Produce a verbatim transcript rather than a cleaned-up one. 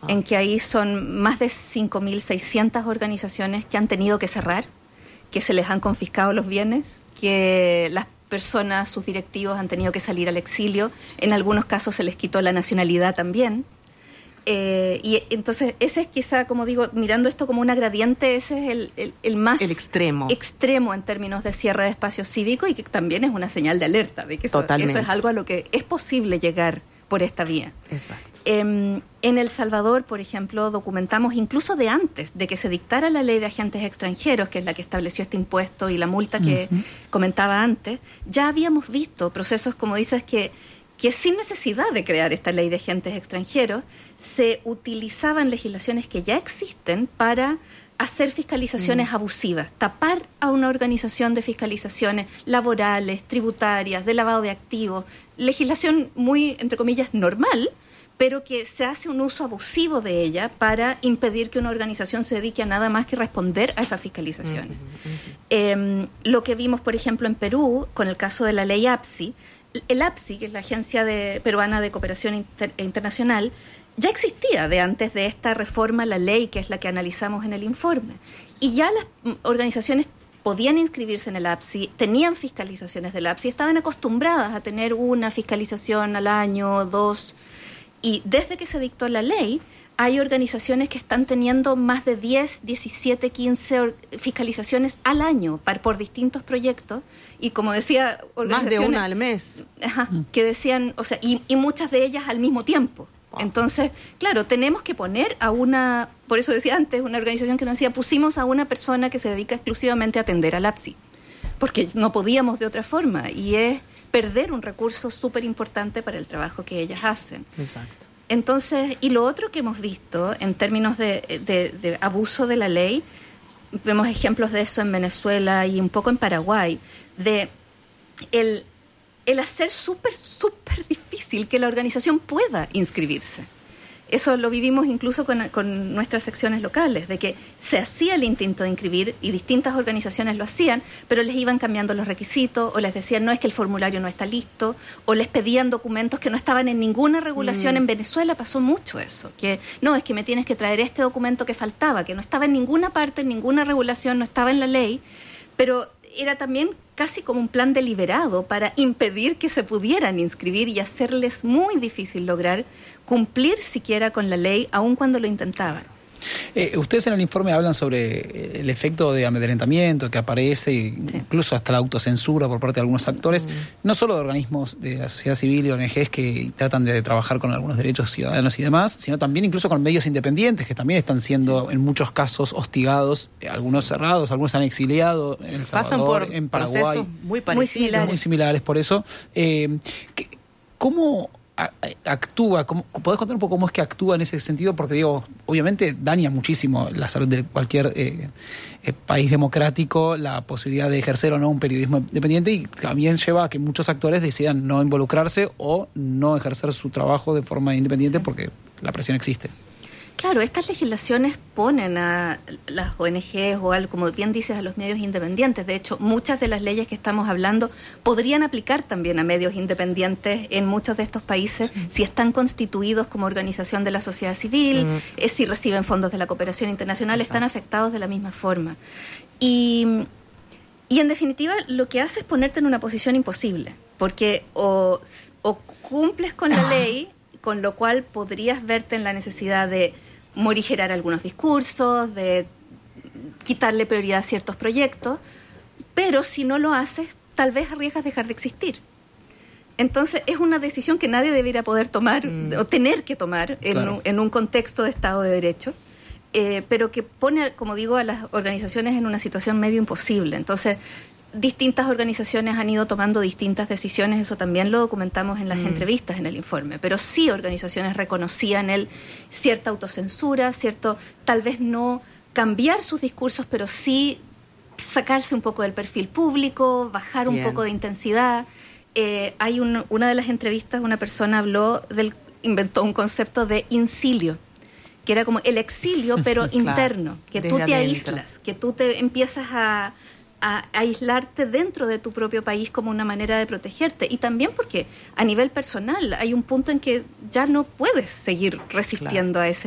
ah. en que ahí son más de cinco mil seiscientas organizaciones que han tenido que cerrar, que se les han confiscado los bienes, que las personas, sus directivos han tenido que salir al exilio, en algunos casos se les quitó la nacionalidad también. Eh, y entonces ese es quizá, como digo, mirando esto como una gradiente, ese es el, el, el más el extremo. extremo en términos de cierre de espacios cívicos y que también es una señal de alerta de que eso, eso es algo a lo que es posible llegar por esta vía. Exacto. Eh, en El Salvador, por ejemplo, documentamos incluso de antes de que se dictara la ley de agentes extranjeros, que es la que estableció este impuesto y la multa que uh-huh. comentaba antes, ya habíamos visto procesos, como dices, que que sin necesidad de crear esta ley de agentes extranjeros, se utilizaban legislaciones que ya existen para hacer fiscalizaciones mm. abusivas, tapar a una organización de fiscalizaciones laborales, tributarias, de lavado de activos, legislación muy, entre comillas, normal, pero que se hace un uso abusivo de ella para impedir que una organización se dedique a nada más que responder a esas fiscalizaciones. Mm-hmm. Eh, lo que vimos, por ejemplo, en Perú, con el caso de la ley A P S I, el A P S I, que es la Agencia de, Peruana de Cooperación Inter, Internacional, ya existía de antes de esta reforma la ley, que es la que analizamos en el informe. Y ya las organizaciones podían inscribirse en el A P S I, tenían fiscalizaciones del A P S I, estaban acostumbradas a tener una fiscalización al año, dos. Y desde que se dictó la ley, hay organizaciones que están teniendo más de diez, diecisiete, quince fiscalizaciones al año para, por distintos proyectos. Y como decía, más de una al mes. Ajá, que decían, o sea, y, y muchas de ellas al mismo tiempo. Wow. Entonces, claro, tenemos que poner a una, por eso decía antes, una organización que nos decía, pusimos a una persona que se dedica exclusivamente a atender al A P S I, porque no podíamos de otra forma. Y es perder un recurso súper importante para el trabajo que ellas hacen. Exacto. Entonces, y lo otro que hemos visto en términos de, de, de abuso de la ley, vemos ejemplos de eso en Venezuela y un poco en Paraguay, de el, el hacer súper, súper difícil que la organización pueda inscribirse. Eso lo vivimos incluso con, con nuestras secciones locales, de que se hacía el intento de inscribir y distintas organizaciones lo hacían, pero les iban cambiando los requisitos o les decían no, es que el formulario no está listo, o les pedían documentos que no estaban en ninguna regulación. Mm. En Venezuela pasó mucho eso, que no, es que me tienes que traer este documento que faltaba, que no estaba en ninguna parte, en ninguna regulación, no estaba en la ley, pero era también casi como un plan deliberado para impedir que se pudieran inscribir y hacerles muy difícil lograr cumplir siquiera con la ley, aun cuando lo intentaban. Eh, ustedes en el informe hablan sobre el efecto de amedrentamiento que aparece, sí. incluso hasta la autocensura por parte de algunos actores, mm. no solo de organismos de la sociedad civil y O N Ges que tratan de trabajar con algunos derechos ciudadanos y demás, sino también incluso con medios independientes que también están siendo sí. en muchos casos hostigados, algunos sí. cerrados, algunos han exiliado en El Salvador, pasan por en Paraguay, muy parecidos, muy similares. muy similares por eso. Eh, ¿Cómo actúa? ¿Cómo, ¿Podés contar un poco cómo es que actúa en ese sentido? Porque digo, obviamente daña muchísimo la salud de cualquier eh, eh, país democrático, la posibilidad de ejercer o no un periodismo independiente, y también lleva a que muchos actores decidan no involucrarse o no ejercer su trabajo de forma independiente porque la presión existe. Claro, estas legislaciones ponen a las O N Ges o, al, como bien dices, a los medios independientes. De hecho, muchas de las leyes que estamos hablando podrían aplicar también a medios independientes en muchos de estos países sí. si están constituidos como organización de la sociedad civil, mm. eh, si reciben fondos de la cooperación internacional, Exacto. están afectados de la misma forma. Y, y en definitiva, lo que hace es ponerte en una posición imposible, porque o, o cumples con la ley, con lo cual podrías verte en la necesidad de morigerar algunos discursos, de quitarle prioridad a ciertos proyectos, pero si no lo haces, tal vez arriesgas dejar de existir. Entonces, es una decisión que nadie debiera poder tomar mm. o tener que tomar en, claro. un, en un contexto de Estado de Derecho, eh, pero que pone, como digo, a las organizaciones en una situación medio imposible. Entonces, distintas organizaciones han ido tomando distintas decisiones, eso también lo documentamos en las mm. entrevistas en el informe, pero sí organizaciones reconocían el cierta autocensura, cierto, tal vez no cambiar sus discursos, pero sí sacarse un poco del perfil público, bajar Bien. un poco de intensidad. Eh, hay un, una de las entrevistas, una persona habló del, inventó un concepto de incilio, que era como el exilio, pero claro, interno, que tú te adentro. aíslas, que tú te empiezas a a aislarte dentro de tu propio país como una manera de protegerte. Y también porque a nivel personal hay un punto en que ya no puedes seguir resistiendo claro. a ese